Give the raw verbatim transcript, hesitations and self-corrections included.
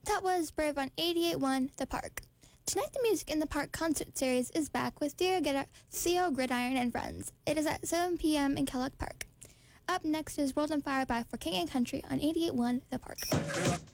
That was Brave on eighty-eight point one The Park. Tonight the Music in the Park concert series is back with Theo, Grid- Theo Gridiron and Friends. It is at seven p.m. in Kellogg Park. Up next is World on Fire by For King and Country on eighty-eight point one The Park.